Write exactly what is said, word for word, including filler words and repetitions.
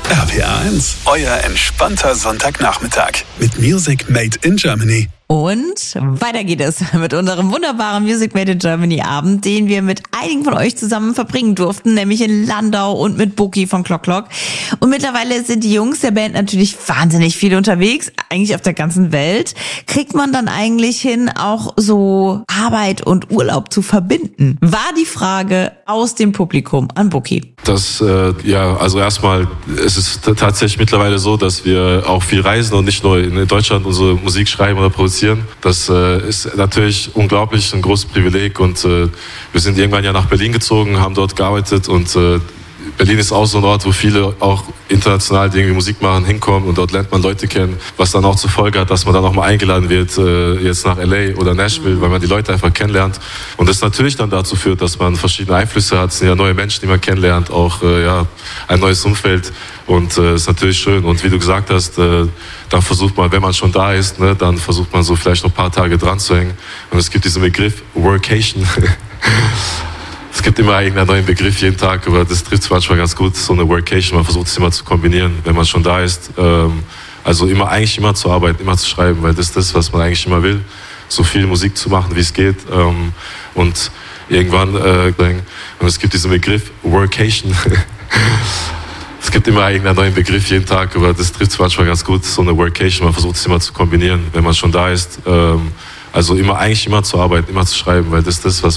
R P R eins, euer entspannter Sonntagnachmittag mit Music Made in Germany. Und weiter geht es mit unserem wunderbaren Music Made in Germany Abend, den wir mit einigen von euch zusammen verbringen durften, nämlich in Landau und mit Buki von Clock Clock. Und mittlerweile sind die Jungs der Band natürlich wahnsinnig viel unterwegs, eigentlich auf der ganzen Welt. Kriegt man dann eigentlich hin, auch so Arbeit und Urlaub zu verbinden? War die Frage aus dem Publikum an Buki. Das, äh, ja, also erstmal, es ist t- tatsächlich mittlerweile so, dass wir auch viel reisen und nicht nur in Deutschland unsere Musik schreiben oder produzieren. Das äh, ist natürlich unglaublich, ein großes Privileg und äh, wir sind irgendwann ja nach Berlin gezogen, haben dort gearbeitet und äh, Berlin ist auch so ein Ort, wo viele auch international, die irgendwie Musik machen, hinkommen und dort lernt man Leute kennen, was dann auch zur Folge hat, dass man dann auch mal eingeladen wird, äh, jetzt nach L A oder Nashville, weil man die Leute einfach kennenlernt. Und das natürlich dann dazu führt, dass man verschiedene Einflüsse hat, es sind ja neue Menschen, die man kennenlernt, auch äh, ja, ein neues Umfeld und äh, ist natürlich schön. Und wie du gesagt hast, äh, dann versucht man, wenn man schon da ist, ne, dann versucht man so vielleicht noch ein paar Tage dran zu hängen. Und es gibt diesen Begriff Workation. Es gibt immer irgendeinen neuen Begriff jeden Tag, aber das trifft es manchmal ganz gut, so eine Workation. Man versucht es immer zu kombinieren, wenn man schon da ist. Ähm, also immer eigentlich immer zu arbeiten, immer zu schreiben, weil das ist das, was man eigentlich immer will. So viel Musik zu machen, wie es geht. Ähm, und irgendwann, äh, und es gibt diesen Begriff Workation. Es gibt immer irgendeinen neuen Begriff jeden Tag, aber das trifft es manchmal ganz gut, so eine Workation. Man versucht es immer zu kombinieren, wenn man schon da ist. Ähm, also immer eigentlich immer zu arbeiten, immer zu schreiben, weil das ist das, was